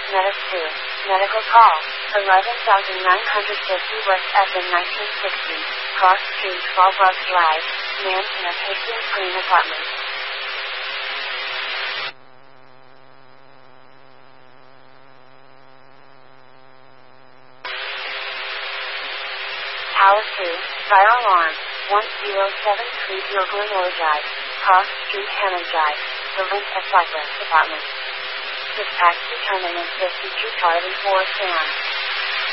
Medic 2. Medical call. 11,950 West Epping 1960. Cross Street 12 Rock Drive. Mansion of Hastings Green Apartment. Tower 2. Fire alarm. 10730 Glenora Drive. Cross Street Hammond Drive. The Link at Cypress Apartment. Dispatch determinant 52 Charlie 4 Sam.